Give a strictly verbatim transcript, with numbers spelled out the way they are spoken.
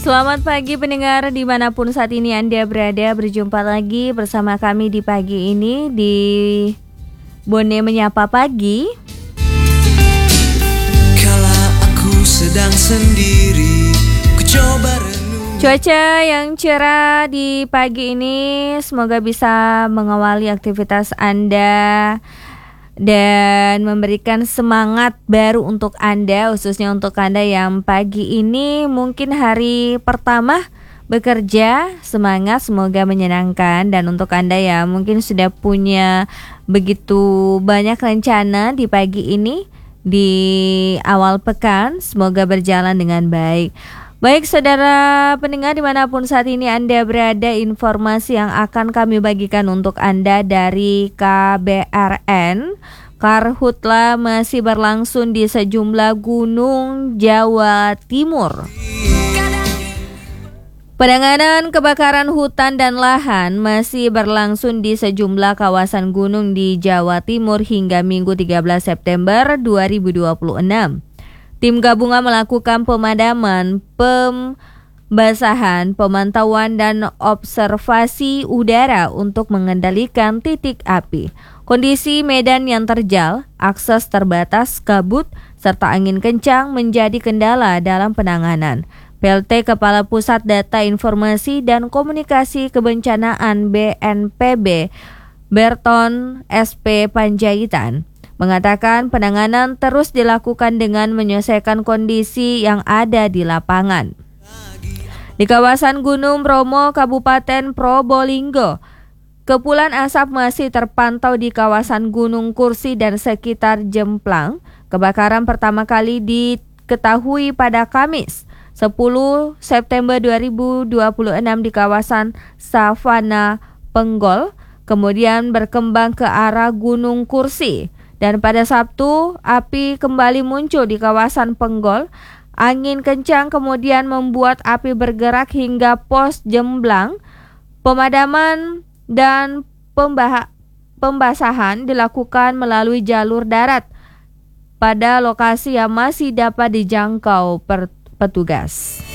Selamat pagi pendengar dimanapun saat ini Anda berada. Berjumpa lagi bersama kami di pagi ini di Bone Menyapa Pagi. Kala aku sedang sendiri, ku coba renung. Cuaca yang cerah di pagi ini semoga bisa mengawali aktivitas Anda dan memberikan semangat baru untuk Anda, khususnya untuk Anda yang pagi ini mungkin hari pertama bekerja. Semangat, semoga menyenangkan. Dan untuk Anda yang mungkin sudah punya begitu banyak rencana di pagi ini, di awal pekan, semoga berjalan dengan baik. Baik saudara pendengar dimanapun saat ini Anda berada, informasi yang akan kami bagikan untuk Anda dari K B R N. Karhutla masih berlangsung di sejumlah gunung Jawa Timur. Penanganan kebakaran hutan dan lahan masih berlangsung di sejumlah kawasan gunung di Jawa Timur hingga Minggu tiga belas September dua ribu dua puluh enam. Tim gabungan melakukan pemadaman, pembasahan, pemantauan, dan observasi udara untuk mengendalikan titik api. Kondisi medan yang terjal, akses terbatas, kabut, serta angin kencang menjadi kendala dalam penanganan. P L T Kepala Pusat Data Informasi dan Komunikasi Kebencanaan B N P B, Berton S P Panjaitan, mengatakan penanganan terus dilakukan dengan menyelesaikan kondisi yang ada di lapangan. Di kawasan Gunung Bromo, Kabupaten Probolinggo, kepulan asap masih terpantau di kawasan Gunung Kursi dan sekitar Jemplang. Kebakaran pertama kali diketahui pada Kamis, sepuluh September dua ribu dua puluh enam di kawasan Savana Penggol, kemudian berkembang ke arah Gunung Kursi. Dan pada Sabtu, api kembali muncul di kawasan Penggol. Angin kencang kemudian membuat api bergerak hingga pos Jemblang. Pemadaman dan pembah- pembasahan dilakukan melalui jalur darat pada lokasi yang masih dapat dijangkau per- petugas.